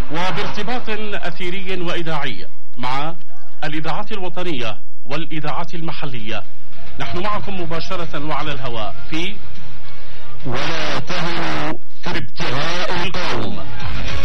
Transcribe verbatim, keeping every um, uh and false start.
وبارتباط أثيري وإذاعي مع الإذاعات الوطنية والإذاعات المحلية. نحن معكم مباشرة وعلى الهواء في ولا تهن